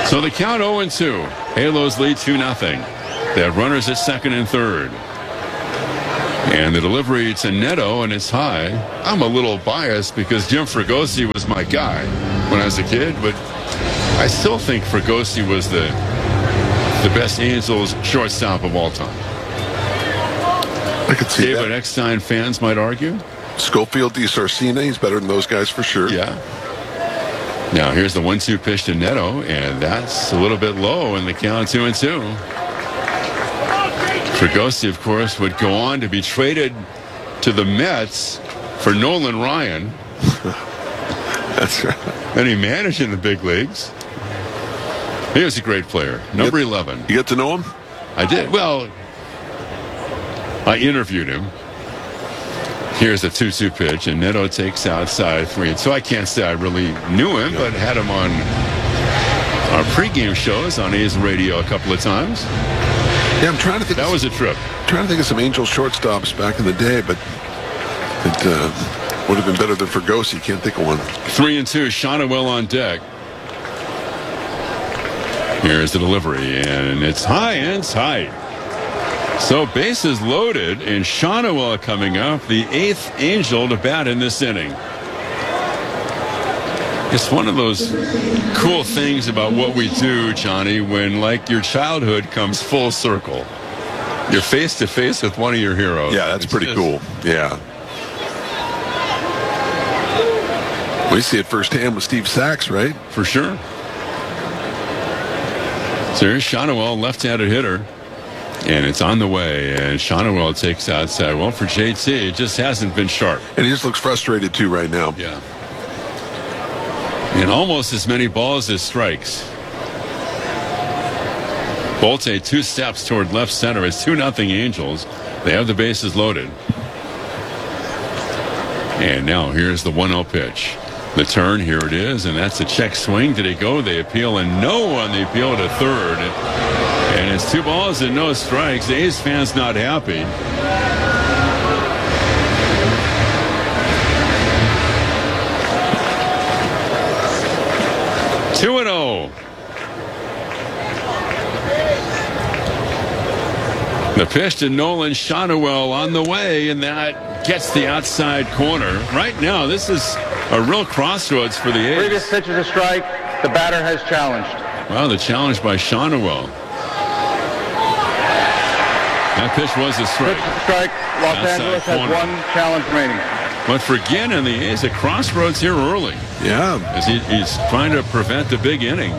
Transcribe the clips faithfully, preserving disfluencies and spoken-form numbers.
So the count oh and two. Halos lead two nothing. They have runners at second and third. And the delivery to Neto, and it's high. I'm a little biased because Jim Fregosi was my guy when I was a kid, but I still think Fregosi was the the best Angels shortstop of all time. I could see David that. Eckstein fans might argue. Schofield, DiSarcina, he's better than those guys for sure. Yeah. Now here's the one two pitch to Neto, and that's a little bit low in the count, two and two. Fregosi, of course, would go on to be traded to the Mets for Nolan Ryan. That's right. And he managed in the big leagues. He was a great player. Number you get, eleven. You get to know him? I did. Well, I interviewed him. Here's a two two pitch, and Neto takes outside three. So I can't say I really knew him, but had him on our pregame shows on A's radio a couple of times. Yeah, I'm trying to think. That was a trip. Trying to think of some Angels shortstops back in the day, but it uh, would have been better than Fregosi. Can't think of one. Three and two. Shonowell on deck. Here's the delivery, and it's high and tight. So bases loaded, and Shonowell coming up, the eighth Angel to bat in this inning. It's one of those cool things about what we do, Johnny, when like your childhood comes full circle. You're face to face with one of your heroes. Yeah, that's it's pretty just, cool. Yeah. We see it firsthand with Steve Sachs, right? For sure. So here's Shonowell, left-handed hitter. And it's on the way, and Shonowell takes outside. Well, for J T, it just hasn't been sharp. And he just looks frustrated, too, right now. Yeah. And almost as many balls as strikes. Bolte two steps toward left center. It's two nothing Angels. They have the bases loaded. And now here's the one oh pitch. The turn, here it is, and that's a check swing. Did it go? They appeal, and no on the appeal to third. And it's two balls and no strikes. The A's fans not happy. two and oh. The pitch to Nolan Shonowell on the way, and that gets the outside corner. Right now, this is a real crossroads for the A's. Previous pitch is a strike. The batter has challenged. Well, the challenge by Shonowell. That pitch was a strike. Pitch is a strike. Los Outside Angeles has corner. one challenge remaining. But for Ginn and the A's, a crossroads here early. Yeah. As he, he's trying to prevent the big inning.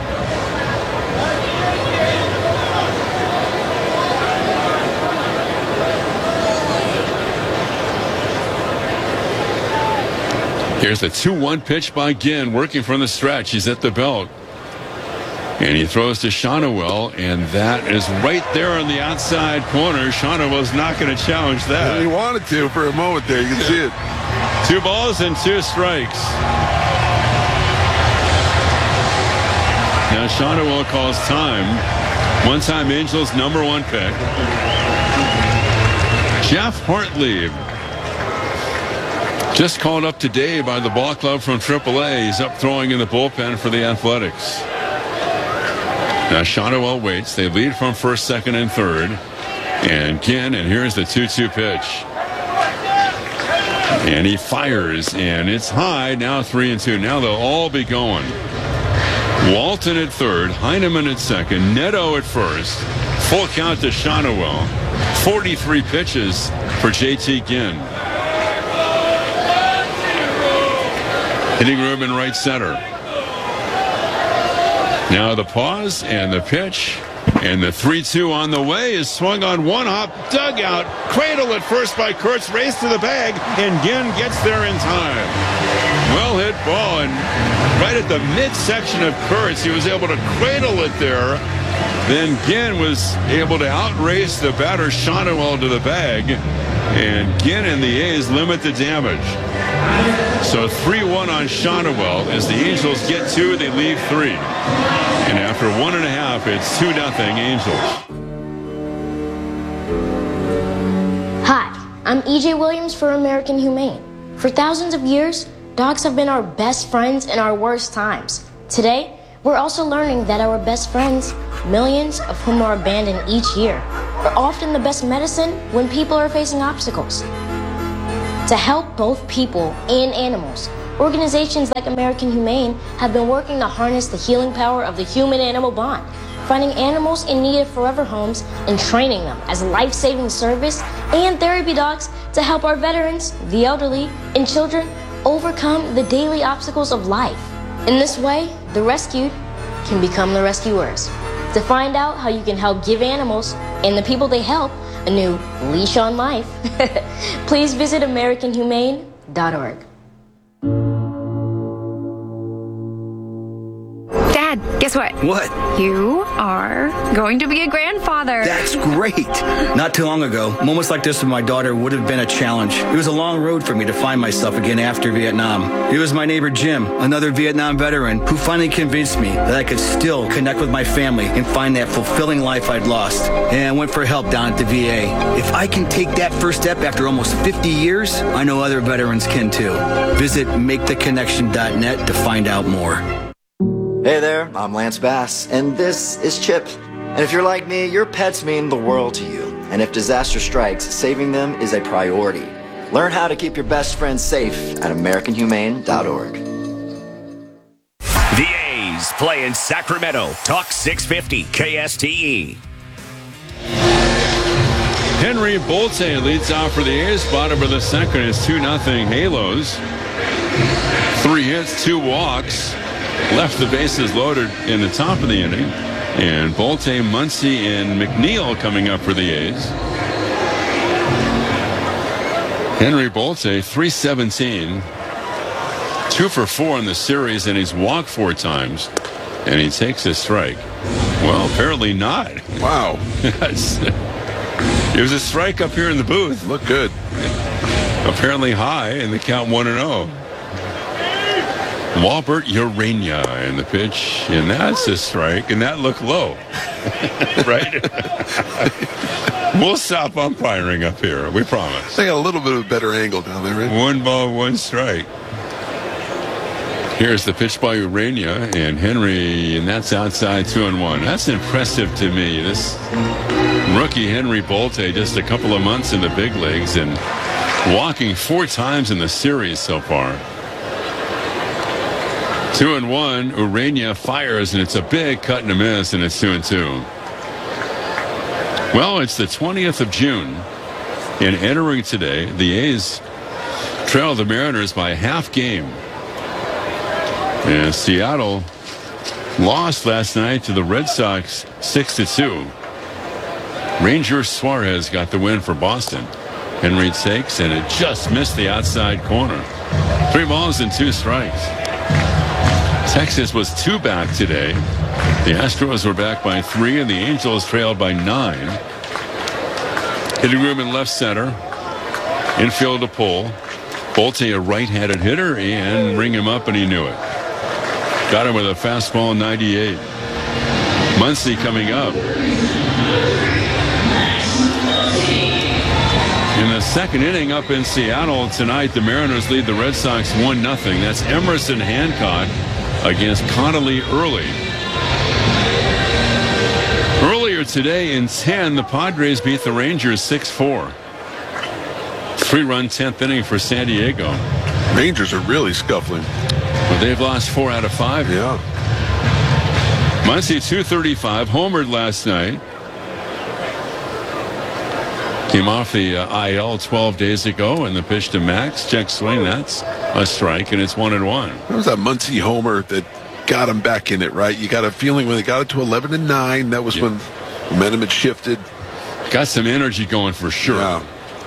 Here's the two one pitch by Ginn, working from the stretch. He's at the belt. And he throws to Shonowell, and that is right there on the outside corner. Shonowell's not going to challenge that. He wanted to for a moment there. You can see it. Two balls and two strikes. Now Shonowell calls time. One-time Angels number one pick. Jeff Hartley. Just called up today by the ball club from triple A. He's up throwing in the bullpen for the Athletics. Now Shonowell waits. They lead from first, second, and third. And Ginn, and here's the two two pitch. And he fires, and it's high. Now three and two. Now they'll all be going. Walton at third, Heineman at second, Neto at first. Full count to Shonowell. forty-three pitches for J T Ginn. Hitting room in right center. Now the pause and the pitch. And the three two on the way is swung on one hop. Dugout. Cradle at first by Kurtz. Race to the bag. And Ginn gets there in time. Well hit ball. And right at the midsection of Kurtz, he was able to cradle it there. Then Ginn was able to outrace the batter Shonowell to the bag. And Ginn and the A's limit the damage. So three one on Shonowell. As the Angels get two, they leave three. And after one and a half, it's two nothing Angels. Hi, I'm E J Williams for American Humane. For thousands of years, dogs have been our best friends in our worst times. Today, We're also learning that our best friends, millions of whom are abandoned each year, are often the best medicine when people are facing obstacles. To help both people and animals, organizations like American Humane have been working to harness the healing power of the human-animal bond, finding animals in need of forever homes and training them as life-saving service and therapy dogs to help our veterans, the elderly, and children overcome the daily obstacles of life. In this way, the rescued can become the rescuers. To find out how you can help give animals and the people they help a new leash on life, please visit American Humane dot org. Dad, guess what? What? You are going to be a grandfather. That's great. Not too long ago, moments like this with my daughter would have been a challenge. It was a long road for me to find myself again after Vietnam. It was my neighbor Jim, another Vietnam veteran, who finally convinced me that I could still connect with my family and find that fulfilling life I'd lost. And I went for help down at the V A. If I can take that first step after almost fifty years, I know other veterans can too. Visit make the connection dot net to find out more. Hey there, I'm Lance Bass, and this is Chip. And if you're like me, your pets mean the world to you. And if disaster strikes, saving them is a priority. Learn how to keep your best friends safe at American Humane dot org. The A's play in Sacramento. Talk six fifty K S T E. Henry Bolte leads off for the A's. Bottom of the second is two nothing Halos. Three hits, two walks. Left the bases loaded in the top of the inning. And Bolte, Muncy, and McNeil coming up for the A's. Henry Bolte, three seventeen. Two for four in the series, and he's walked four times. And he takes a strike. Well, apparently not. Wow. It was a strike up here in the booth. Looked good. Apparently high, and the count one and oh. Walbert Urania in the pitch, and that's a strike, and that looked low. Right? We'll stop umpiring up here, we promise. They got a little bit of a better angle down there, right? One ball, one strike. Here's the pitch by Urania, and Henry, and that's outside two and one. That's impressive to me. This rookie Henry Bolte, just a couple of months in the big leagues, and walking four times in the series so far. Two and one, Urania fires, and it's a big cut and a miss, and it's two and two. Well, it's the twentieth of June, and entering today, the A's trail the Mariners by a half game. And Seattle lost last night to the Red Sox six to two. Ranger Suarez got the win for Boston. Henry takes, and it just missed the outside corner. Three balls and two strikes. Texas was two back today. The Astros were back by three, and the Angels trailed by nine. Hitting room in left center. Infield to pull. Bolte, a right-handed hitter, and ring him up, and he knew it. Got him with a fastball ninety-eight. Muncy coming up. In the second inning up in Seattle tonight, the Mariners lead the Red Sox one nothing. That's Emerson Hancock against Connolly Early. Earlier today in ten, the Padres beat the Rangers six four. Three-run tenth inning for San Diego. Rangers are really scuffling. But they've lost four out of five. Yeah. Muncy two thirty-five, homered last night. Came off the uh, I L twelve days ago, and the pitch to Max. Check swing, that's a strike, and it's one and one. That was that Muncy homer that got him back in it, right? You got a feeling when they got it to eleven and nine, that was yeah. when momentum had shifted. Got some energy going for sure. Yeah.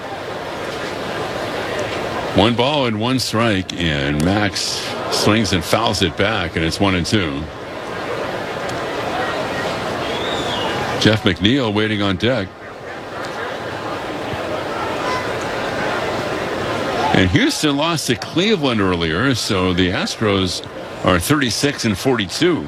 One ball and one strike, and Max swings and fouls it back, and it's one and two. Jeff McNeil waiting on deck. And Houston lost to Cleveland earlier, so the Astros are thirty-six and forty-two.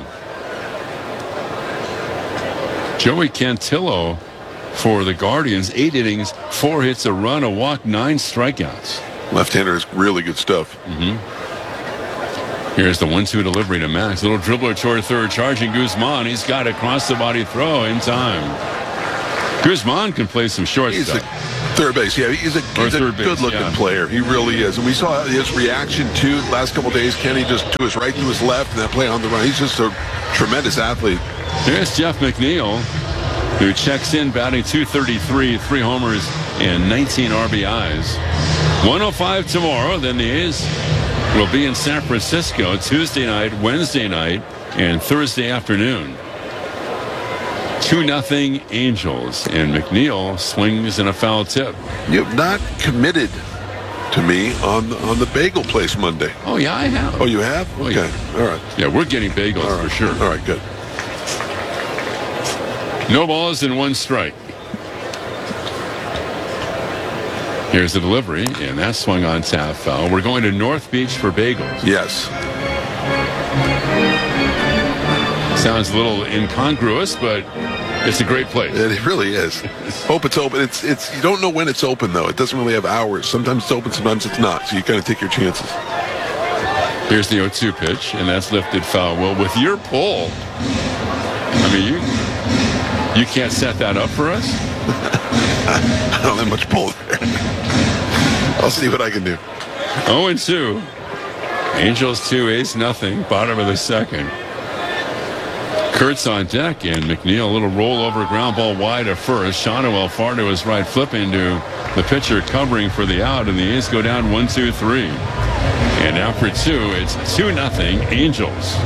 Joey Cantillo for the Guardians, eight innings, four hits, a run, a walk, nine strikeouts. Left-hander is really good stuff. Mm-hmm. Here's the one two delivery to Max. Little dribbler toward third, charging Guzman. He's got a cross-the-body throw in time. Guzman can play some short He's stuff. a third base. Yeah, he's a, he's a third base, good-looking yeah. player. He really is. And we saw his reaction to the last couple of days. Kenny just to his right, to his left, and that play on the run. He's just a tremendous athlete. There's Jeff McNeil, who checks in, batting two thirty-three, three homers and nineteen R B Is. one oh five tomorrow. Then the A's will be in San Francisco Tuesday night, Wednesday night, and Thursday afternoon. two nothing Angels, and McNeil swings in a foul tip. You have not committed to me on the, on the bagel place Monday. Oh, yeah, I have. Oh, you have? Oh, Okay. yeah. All right. Yeah, we're getting bagels All right. for sure. All right, good. No balls and one strike. Here's the delivery, and that swung on tap foul. We're going to North Beach for bagels. Yes. Sounds a little incongruous, but it's a great place. It really is. Hope it's open. It's it's. You don't know when it's open though. It doesn't really have hours. Sometimes it's open, sometimes it's not. So you kind of take your chances. Here's the oh two pitch, and that's lifted foul. Well, with your pull, I mean, you you can't set that up for us? I don't have much pull there. I'll see what I can do. oh and two. Angels two, A's nothing. Bottom of the second. Kurtz on deck, and McNeil, a little rollover ground ball wide of first. Shonowell far to his right, flipping to the pitcher covering for the out, and the A's go down one two three. And after two, it's two nothing Angels.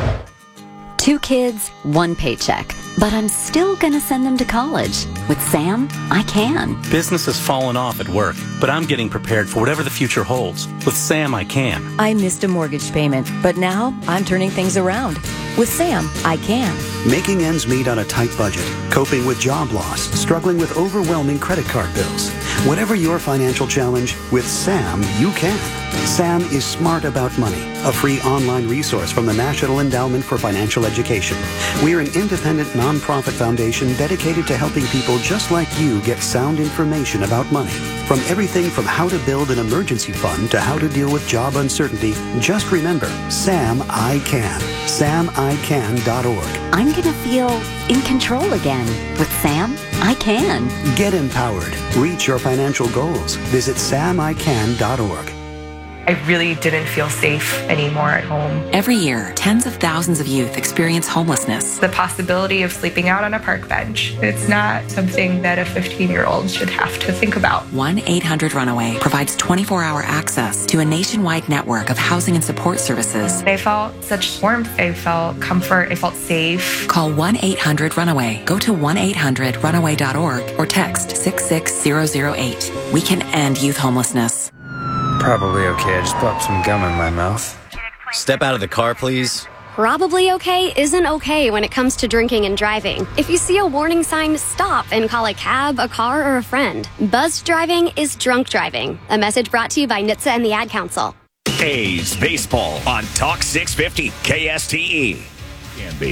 Two kids, one paycheck. But I'm still going to send them to college. With Sam, I can. Business has fallen off at work, but I'm getting prepared for whatever the future holds. With Sam, I can. I missed a mortgage payment, but now I'm turning things around. With Sam, I can. Making ends meet on a tight budget, coping with job loss, struggling with overwhelming credit card bills. Whatever your financial challenge, with Sam, you can. Sam is Smart About Money, a free online resource from the National Endowment for Financial Education. We're an independent nonprofit foundation dedicated to helping people just like you get sound information about money. From everything from how to build an emergency fund to how to deal with job uncertainty, just remember, Sam I Can. Sam I Can dot org. I'm going to feel in control again. With Sam, I can. Get empowered. Reach your financial goals. Visit Sam I Can dot org. I really didn't feel safe anymore at home. Every year, tens of thousands of youth experience homelessness. The possibility of sleeping out on a park bench, it's not something that a fifteen-year-old should have to think about. one eight hundred runaway provides twenty-four hour access to a nationwide network of housing and support services. I felt such warmth. I felt comfort. I felt safe. Call one eight hundred runaway. Go to one eight hundred runaway dot org or text six six zero zero eight. We can end youth homelessness. Probably okay. I just popped some gum in my mouth. Step out of the car, please. Probably okay isn't okay when it comes to drinking and driving. If you see a warning sign, stop and call a cab, a car, or a friend. Buzzed driving is drunk driving. A message brought to you by N H T S A and the Ad Council. A's baseball on Talk six fifty K S T E. Can be.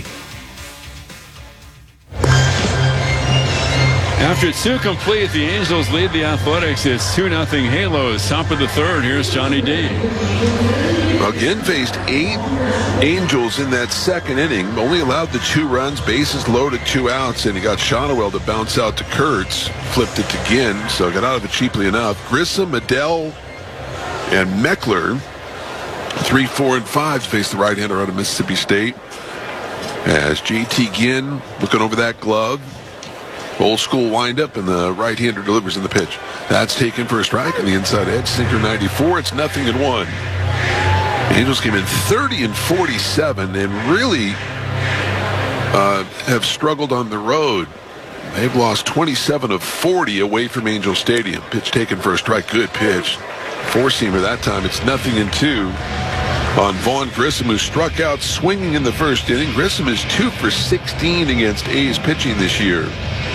After two complete, the Angels lead the Athletics. It's two nothing Halos. Top of the third. Here's Johnny D. Again faced eight Angels in that second inning. Only allowed the two runs, bases loaded, two outs, and he got Shonowell to bounce out to Kurtz. Flipped it again, so got out of it cheaply enough. Grissom, Adell, and Meckler, three, four, and five, face the right-hander out of Mississippi State. As J T Ginn looking over that glove. Old school windup, and the right-hander delivers in the pitch. That's taken for a strike on the inside edge. Sinker ninety-four. It's nothing and one. The Angels came in thirty and forty-seven and really uh, have struggled on the road. They've lost twenty-seven of forty away from Angel Stadium. Pitch taken for a strike. Good pitch. Four-seamer that time. It's nothing and two on Vaughn Grissom, who struck out swinging in the first inning. Grissom is two for sixteen against A's pitching this year.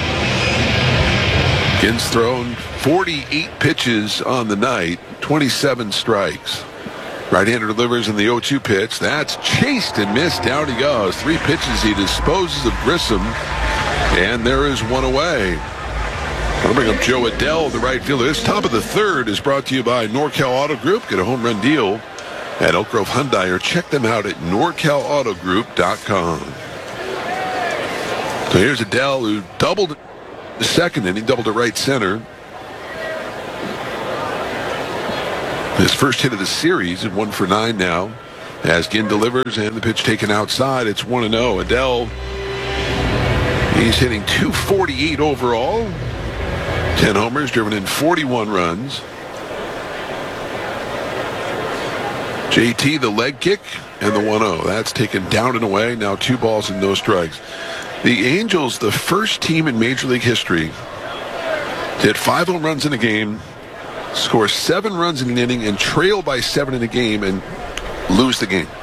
Ginn's thrown forty-eight pitches on the night, twenty-seven strikes. Right-hander delivers in the oh two pitch. That's chased and missed. Down he goes. Three pitches. He disposes of Grissom, and there is one away. I'll bring up Joe Adell, the right fielder. This top of the third is brought to you by Norcal Auto Group. Get a home run deal at Elk Grove Hyundai, or check them out at norcal auto group dot com. So here's Adell, who doubled the second inning, doubled to right center. His first hit of the series, and one for nine now. As Ginn delivers and the pitch taken outside, it's one and oh. Adell, he's hitting two forty-eight overall. ten homers, driven in forty-one runs. J T, the leg kick, and the one oh. That's taken down and away. Now two balls and no strikes. The Angels, the first team in Major League history to hit five home runs in a game, score seven runs in an inning, and trail by seven in a game and lose the game.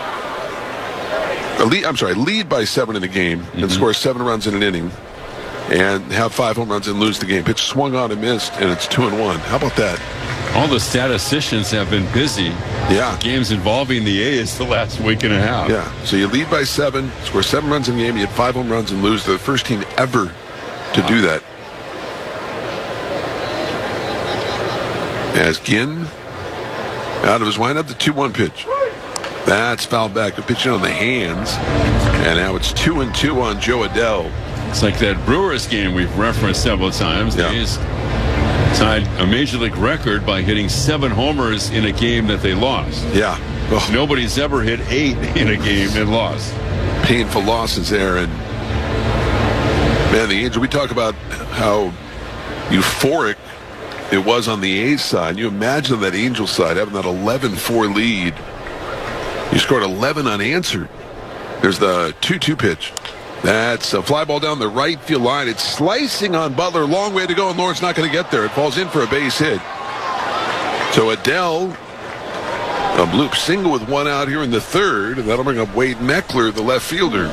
A lead, I'm sorry, lead by seven in a game mm-hmm. and score seven runs in an inning and have five home runs and lose the game. Pitch swung on and missed, and it's two and one. How about that? All the statisticians have been busy. Yeah. Games involving the A's the last week and a half. Yeah. So you lead by seven, score seven runs in a game, you had five home runs and lose. The first team ever to do that. As Ginn out of his windup, the two one pitch. That's fouled back. The pitch on the hands. And now it's two and two on Joe Adell. It's like that Brewers game we've referenced several times. Yeah. The A's tied a Major League record by hitting seven homers in a game that they lost. Yeah. Oh. Nobody's ever hit eight in a game and lost. Painful losses there. And man, the Angels, we talk about how euphoric it was on the A's side. You imagine that Angels side having that eleven four lead. You scored eleven unanswered. There's the two two pitch. That's a fly ball down the right field line. It's slicing on Butler. Long way to go, and Lawrence not going to get there. It falls in for a base hit. So Adell, a bloop single with one out here in the third, and that'll bring up Wade Meckler, the left fielder.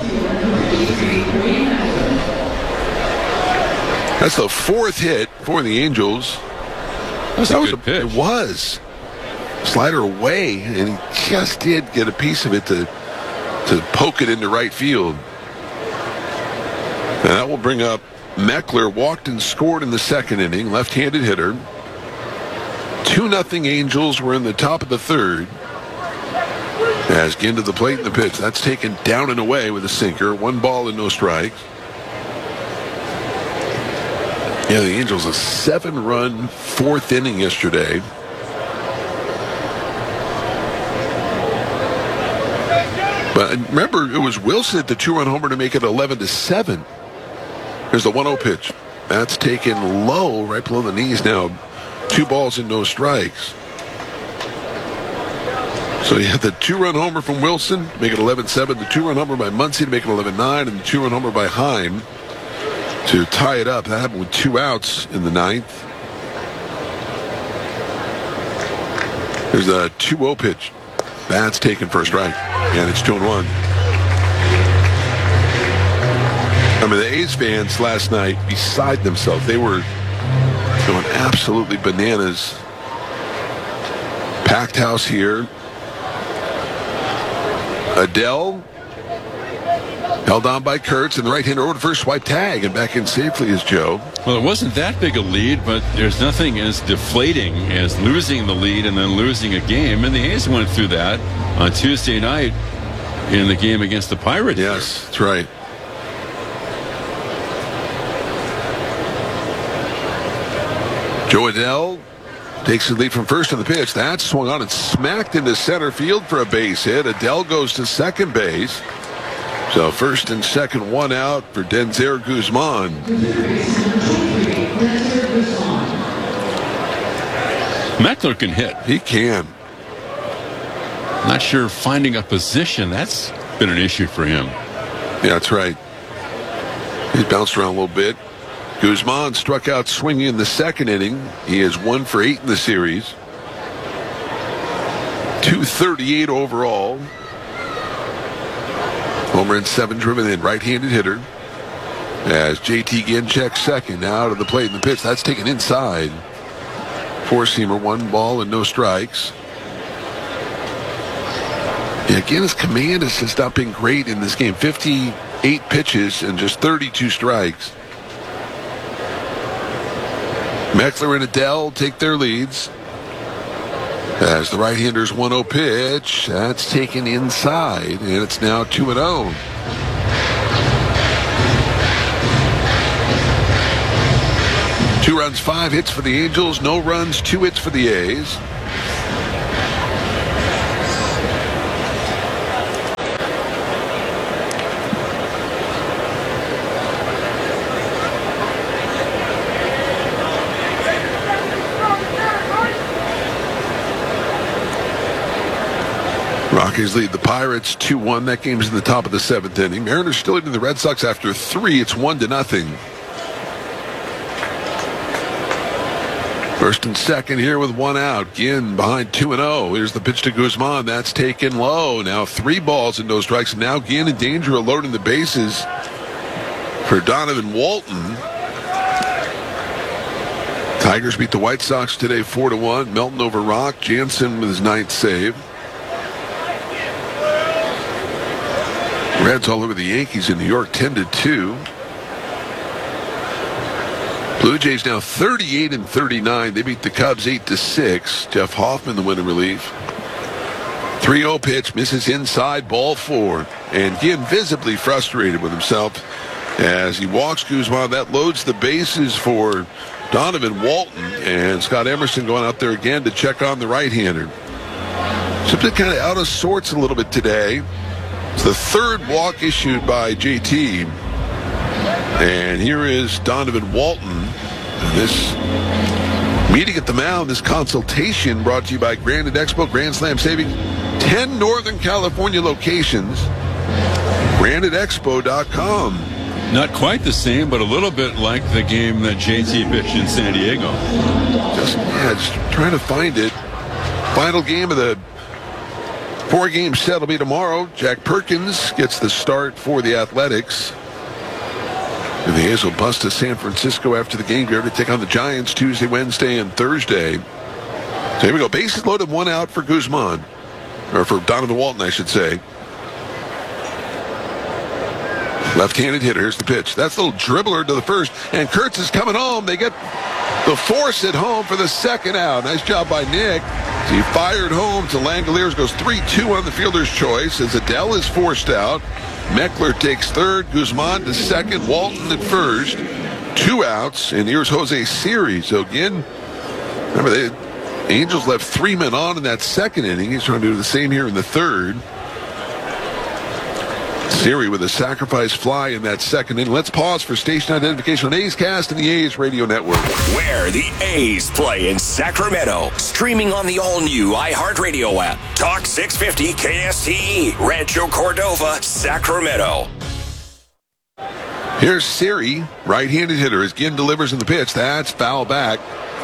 That's the fourth hit for the Angels. That's that a was good a, pitch. It was. Slider away, and he just did get a piece of it to, to poke it into right field. And that will bring up Meckler. Walked and scored in the second inning. Left-handed hitter. two nothing Angels were in the top of the third. As Ginn to the plate in the pitch. That's taken down and away with a sinker. One ball and no strikes. Yeah, the Angels a seven-run fourth inning yesterday. But remember, it was Wilson at the two-run homer to make it eleven to seven. Here's the one oh pitch. That's taken low, right below the knees now. Two balls and no strikes. So you have the two-run homer from Wilson to make it eleven seven, the two-run homer by Muncy to make it eleven nine, and the two-run homer by Heim to tie it up. That happened with two outs in the ninth. There's a two oh pitch. That's taken for a strike, and it's two and one. I mean, the A's fans last night, beside themselves, they were going absolutely bananas. Packed house here. Adell held on by Kurtz, and the right-hander over to first, swipe tag, and back in safely is Joe. Well, it wasn't that big a lead, but there's nothing as deflating as losing the lead and then losing a game. And the A's went through that on Tuesday night in the game against the Pirates. Yes, that's right. Joe Adell takes the lead from first on the pitch. That swung on and smacked into center field for a base hit. Adell goes to second base. So first and second, one out for Denzer Guzman. Meckler can hit. He can. Not sure finding a position. That's been an issue for him. Yeah, that's right. He's bounced around a little bit. Guzman struck out swinging in the second inning. He is one for eight in the series. two thirty-eight overall. Homer and seven driven in. Right-handed hitter. As J T Ginn checks second. Now out of the plate in the pitch. That's taken inside. Four-seamer, one ball and no strikes. Yeah, again, his command has just not been great in this game. fifty-eight pitches and just thirty-two strikes. Meckler and Adell take their leads. As the right-hander's one oh pitch, that's taken inside, and it's now two and oh. Two runs, five hits for the Angels. No runs, two hits for the A's. Rockies lead the Pirates two one. That game's in the top of the seventh inning. Mariners still leading the Red Sox after three. It's one to nothing. First and second here with one out. Ginn behind two and oh. Here's the pitch to Guzman. That's taken low. Now three balls and no strikes. Now Ginn in danger of loading the bases for Donovan Walton. Tigers beat the White Sox today four to one. Melton over Rock. Jansen with his ninth save. Reds all over the Yankees in New York ten to two. Blue Jays now thirty-eight and thirty-nine. They beat the Cubs eight to six. Jeff Hoffman, the winning relief. three oh pitch, misses inside, ball four. And Ginn visibly frustrated with himself as he walks Guzman. That loads the bases for Donovan Walton. And Scott Emerson going out there again to check on the right-hander. Simply kind of out of sorts a little bit today. It's the third walk issued by J T. And here is Donovan Walton. This meeting at the mound, this consultation brought to you by Granite Expo, Grand Slam saving ten Northern California locations. Granite Expo dot com. Not quite the same, but a little bit like the game that J T pitched in San Diego. Just, yeah, just trying to find it. Final game of the four-game set will be tomorrow. Jack Perkins gets the start for the Athletics. And the A's will bust to San Francisco after the game here to take on the Giants Tuesday, Wednesday, and Thursday. So here we go. Bases loaded, one out for Guzman. Or for Donovan Walton, I should say. Left-handed hitter. Here's the pitch. That's a little dribbler to the first. And Kurtz is coming home. They get the force at home for the second out. Nice job by Nick. He fired home to Langoliers. Goes three two on the fielder's choice as Adele is forced out. Meckler takes third. Guzman to second. Walton at first. Two outs. And here's Jose Siri. So again, remember, the Angels left three men on in that second inning. He's trying to do the same here in the third. Siri with a sacrifice fly in that second inning. Let's pause for station identification on A's Cast and the A's Radio Network. Where the A's play in Sacramento. Streaming on the all-new iHeartRadio app. Talk six fifty K S T E. Rancho Cordova, Sacramento. Here's Siri, right-handed hitter. As Ginn delivers in the pitch. That's foul back.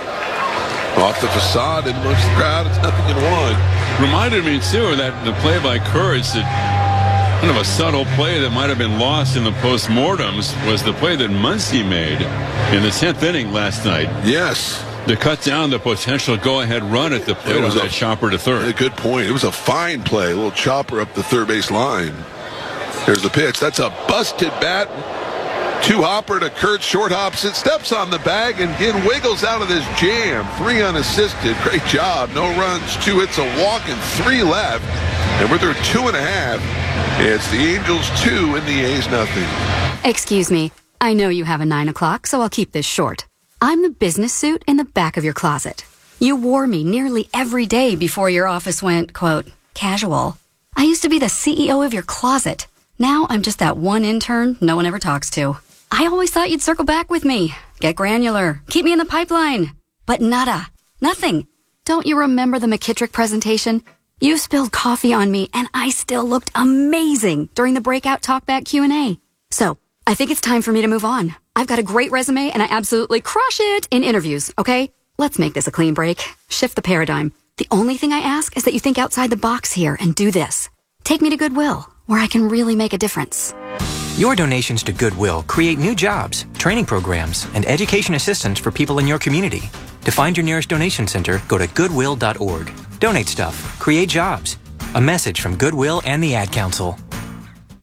Off the facade and amongst the crowd. It's nothing in one. Reminded me, too, of that the play by Kurtz that kind of a subtle play that might have been lost in the postmortems was the play that Muncy made in the tenth inning last night. Yes. To cut down the potential go-ahead run at the plate was that chopper to third. A good point. It was a fine play. A little chopper up the third base line. Here's the pitch. That's a busted bat. Two hopper to Kurtz. Short hops it. Steps on the bag and Ginn wiggles out of this jam. Three unassisted. Great job. No runs. Two hits, a walk, and three left. And we're through two and a half. It's the Angels two and the A's nothing. Excuse me. I know you have a nine o'clock, so I'll keep this short. I'm the business suit in the back of your closet. You wore me nearly every day before your office went, quote, casual. I used to be the C E O of your closet. Now I'm just that one intern no one ever talks to. I always thought you'd circle back with me. Get granular. Keep me in the pipeline. But nada. Nothing. Don't you remember the McKittrick presentation? You spilled coffee on me, and I still looked amazing during the breakout talkback Q and A. So, I think it's time for me to move on. I've got a great resume, and I absolutely crush it in interviews, okay? Let's make this a clean break. Shift the paradigm. The only thing I ask is that you think outside the box here and do this. Take me to Goodwill, where I can really make a difference. Your donations to Goodwill create new jobs, training programs, and education assistance for people in your community. To find your nearest donation center, go to goodwill dot org. Donate stuff. Create jobs. A message from Goodwill and the Ad Council.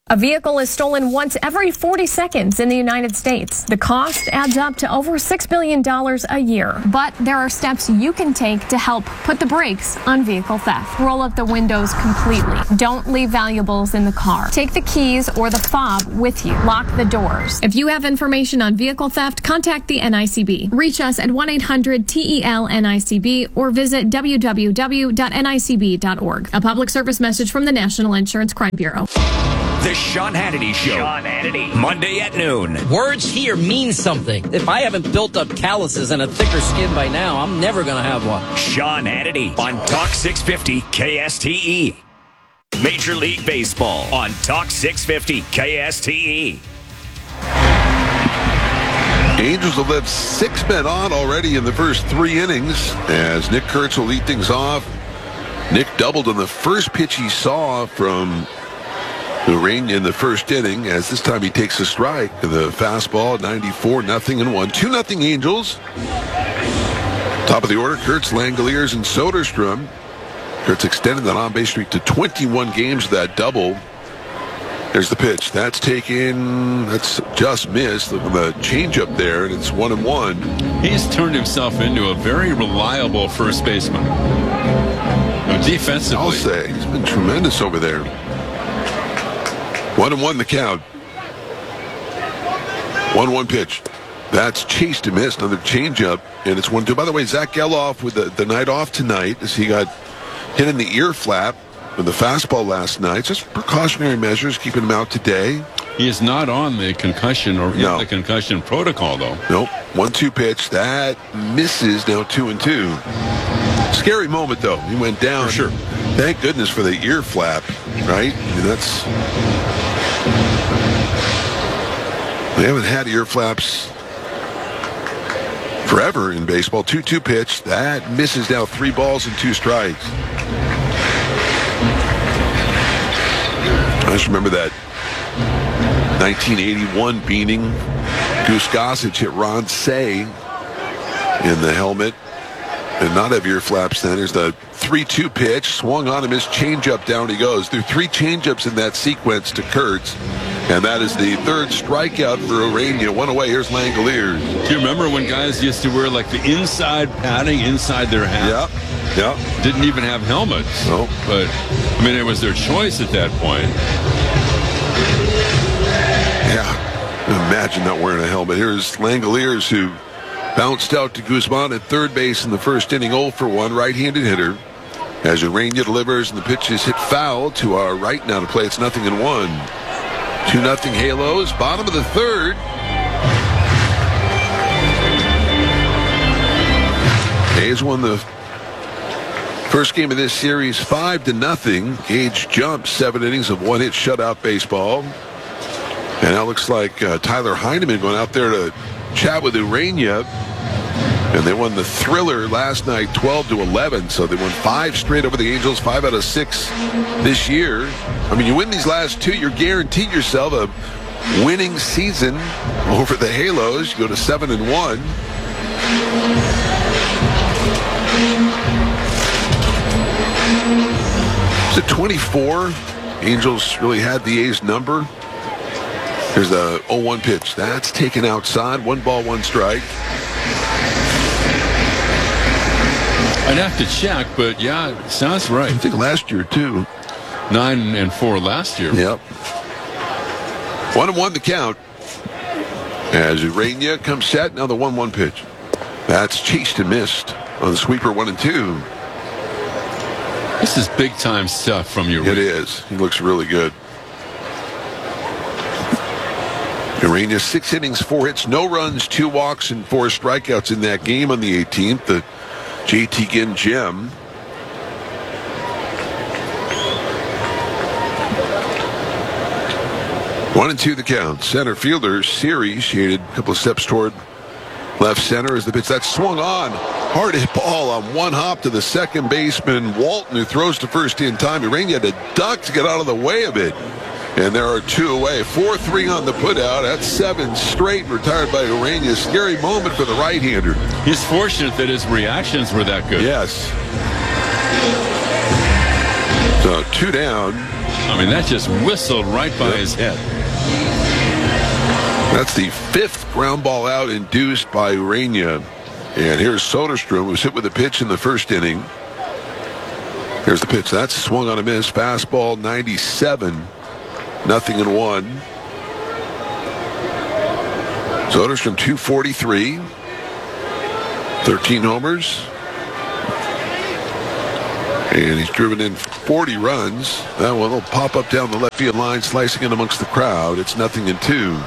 A vehicle is stolen once every forty seconds in the United States. The cost adds up to over six billion dollars a year. But there are steps you can take to help put the brakes on vehicle theft. Roll up the windows completely. Don't leave valuables in the car. Take the keys or the fob with you. Lock the doors. If you have information on vehicle theft, contact the N I C B. Reach us at one eight hundred T E L N I C B or visit w w w dot n i c b dot org. A public service message from the National Insurance Crime Bureau. The Sean Hannity Show. Sean Hannity. Monday at noon. Words here mean something. If I haven't built up calluses and a thicker skin by now, I'm never going to have one. Sean Hannity on Talk six fifty K S T E. Major League Baseball on Talk six fifty K S T E. Angels have left six men on already in the first three innings as Nick Kurtz will lead things off. Nick doubled on the first pitch he saw from Urania in the first inning, as this time he takes a strike. The fastball, ninety-four nothing and one. two nothing Angels. Top of the order, Kurtz, Langoliers, and Soderstrom. Kurtz extended that on-base streak to twenty-one games with that double. There's the pitch. That's taken, that's just missed. The, the changeup there, and it's one and one. He's turned himself into a very reliable first baseman. Defensively, I'll say, he's been tremendous over there. One and one the count. One one pitch. That's chased and missed. Another changeup, and it's one two. By the way, Zach Geloff with the, the night off tonight as he got hit in the ear flap with the fastball last night. Just precautionary measures keeping him out today. He is not on the concussion or no. in the concussion protocol, though. Nope. one two pitch. That misses. Now two and two. Scary moment, though. He went down. For sure. Thank goodness for the ear flap, right? I mean, that's... They haven't had ear flaps forever in baseball. two two pitch. That misses now three balls and two strikes. I just remember that nineteen eighty-one beating. Goose Gossage hit Ron Say in the helmet and not have ear flaps then. There's the three two pitch. Swung on him. His changeup, down he goes. Threw three changeups in that sequence to Kurtz. And that is the third strikeout for Urania. One away. Here's Langoliers. Do you remember when guys used to wear like the inside padding inside their hat? Yeah. Yeah. Didn't even have helmets. No. But, I mean, it was their choice at that point. Yeah. Imagine not wearing a helmet. Here's Langoliers, who bounced out to Guzman at third base in the first inning, oh for one, right-handed hitter. As Urania delivers, and the pitch is hit foul to our right now to play. It's nothing in one. two nothing Halos. Bottom of the third. A's won the first game of this series five to nothing. Gage jumps seven innings of one-hit shutout baseball. And that looks like uh, Tyler Heineman going out there to chat with Urania. And they won the thriller last night twelve to eleven. So they won five straight over the Angels, five out of six this year. I mean, you win these last two, you're guaranteed yourself a winning season over the Halos. You go to seven and one. Is it twenty-four? Angels really had the A's number. There's the oh one pitch. That's taken outside. One ball, one strike. I'd have to check, but yeah, sounds right. I think last year, too. Nine and four last year. Yep. One and one the count. As Urania comes set, now the one one pitch. That's chased and missed on the sweeper, one and two. This is big-time stuff from Urania. It is. He looks really good. Urania, six innings, four hits, no runs, two walks, and four strikeouts in that game on the eighteenth. The J T Ginn gem. One and two the count. Center fielder Siri shaded a couple of steps toward left center as the pitch that swung on. Hard hit ball on one hop to the second baseman Walton, who throws to first in time. Urania had to duck to get out of the way of it. And there are two away. four three on the putout. That's seven straight retired by Urania. Scary moment for the right-hander. He's fortunate that his reactions were that good. Yes. So two down. I mean, that just whistled right by his head. That's the fifth ground ball out induced by Urania. And here's Soderstrom, who's hit with a pitch in the first inning. Here's the pitch. That's swung on a miss. Fastball, ninety-seven. Nothing in one. Soderstrom, two forty-three. thirteen homers. And he's driven in forty runs. That one will pop up down the left field line, slicing in amongst the crowd. It's nothing in two.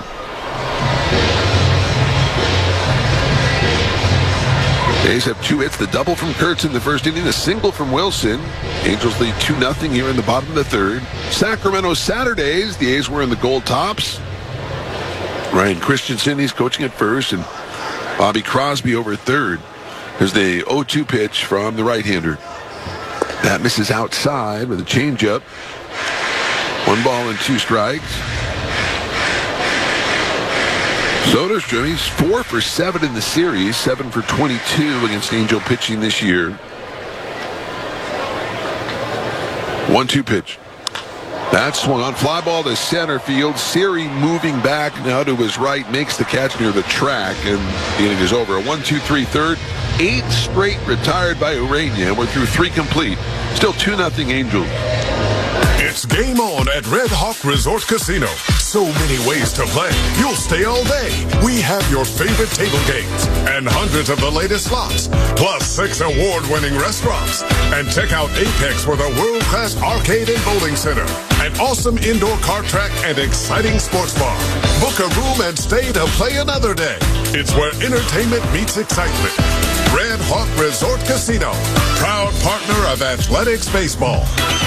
A's have two hits. The double from Kurtz in the first inning, a single from Wilson. Angels lead two nothing here in the bottom of the third. Sacramento Saturdays, the A's were in the gold tops. Ryan Christensen, he's coaching at first, and Bobby Crosby over at third. There's the oh two pitch from the right-hander. That misses outside with a changeup. One ball and two strikes. Soderstrom, he's four for seven in the series, seven for twenty-two against Angel pitching this year. one two pitch. That swung on, fly ball to center field. Siri moving back now to his right, makes the catch near the track, and the inning is over. A one two three third. Eight straight retired by Urania. We're through three complete. Still two nothing Angels. It's game on at Red Hawk Resort Casino. So many ways to play. You'll stay all day. We have your favorite table games and hundreds of the latest slots, plus six award-winning restaurants. And check out Apex with a world-class arcade and bowling center, an awesome indoor kart track, and exciting sports bar. Book a room and stay to play another day. It's where entertainment meets excitement. Red Hawk Resort Casino, proud partner of Athletics Baseball.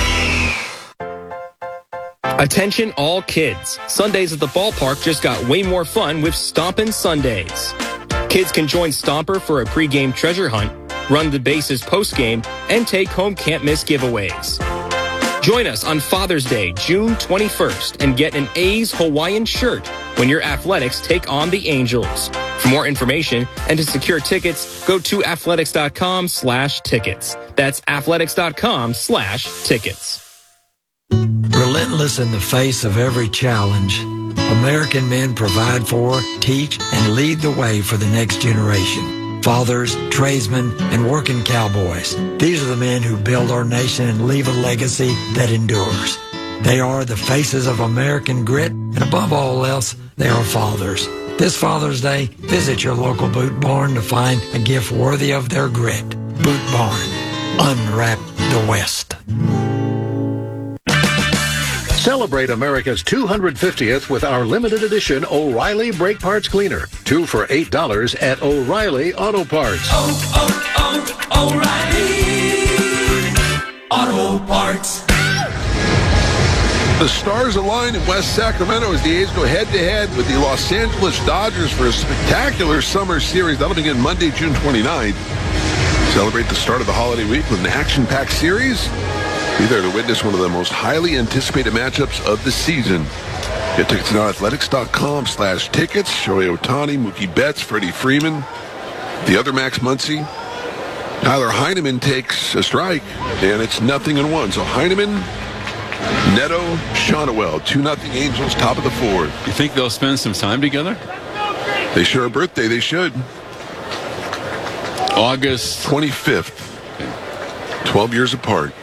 Attention all kids. Sundays at the ballpark just got way more fun with Stompin' Sundays. Kids can join Stomper for a pregame treasure hunt, run the bases postgame, and take home can't-miss giveaways. Join us on Father's Day, June twenty-first, and get an A's Hawaiian shirt when your Athletics take on the Angels. For more information and to secure tickets, go to athletics.com slash tickets. That's athletics.com slash tickets. Relentless in the face of every challenge, American men provide for, teach, and lead the way for the next generation. Fathers, tradesmen, and working cowboys. These are the men who build our nation and leave a legacy that endures. They are the faces of American grit, and above all else, they are fathers. This Father's Day, visit your local Boot Barn to find a gift worthy of their grit. Boot Barn. Unwrap the West. Celebrate America's two hundred fiftieth with our limited edition O'Reilly Brake Parts Cleaner. Two for eight dollars at O'Reilly Auto Parts. Oh, oh, oh, O'Reilly Auto Parts. The stars align in West Sacramento as the A's go head-to-head with the Los Angeles Dodgers for a spectacular summer series. That'll begin Monday, June twenty-ninth. Celebrate the start of the holiday week with an action-packed series. Be there to witness one of the most highly anticipated matchups of the season. Get tickets now at athletics.com slash tickets. Shohei Ohtani, Mookie Betts, Freddie Freeman, the other Max Muncy. Tyler Heineman takes a strike, and it's nothing in one. So Heineman, Neto, Shonowell, two nothing Angels, top of the fourth. You think they'll spend some time together? They share a birthday. They should. August twenty-fifth. twelve years apart.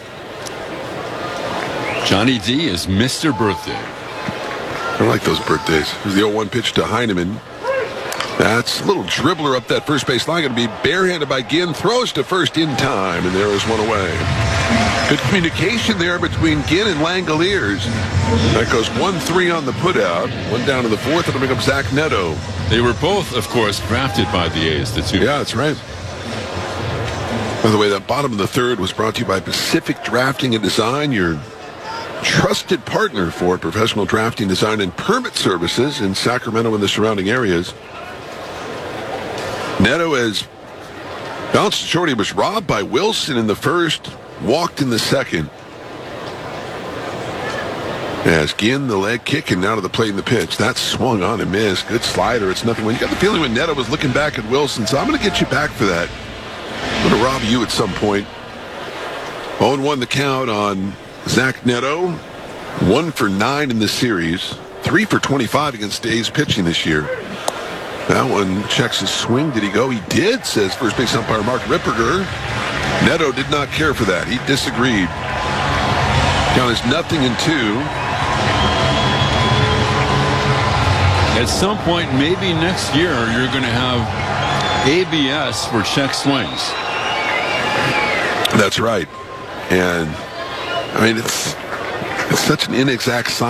Johnny D is Mister Birthday. I like those birthdays. Here's the oh one pitch to Heineman. That's a little dribbler up that first base line. Going to be barehanded by Ginn. Throws to first in time, and there is one away. Good communication there between Ginn and Langoliers. That goes one three on the putout. One down to the fourth, and it'll bring up Zach Neto. They were both, of course, drafted by the A's, the two. Yeah, that's right. By the way, that bottom of the third was brought to you by Pacific Drafting and Design, your trusted partner for professional drafting, design, and permit services in Sacramento and the surrounding areas. Neto has bounced short. He was robbed by Wilson in the first, walked in the second. As Ginn, the leg kick, and now to the plate in the pitch. That swung on and missed. Good slider. It's nothing. When you got the feeling when Neto was looking back at Wilson, so I'm going to get you back for that. I'm going to rob you at some point. oh and one the count on Zach Neto. One for nine in the series. Three for twenty-five against A's pitching this year. That one checks his swing. Did he go? He did, says first base umpire Mark Ripperger. Neto did not care for that. He disagreed. Count is nothing and two. At some point, maybe next year, you're going to have A B S for check swings. That's right. And, I mean, it's, it's such an inexact science.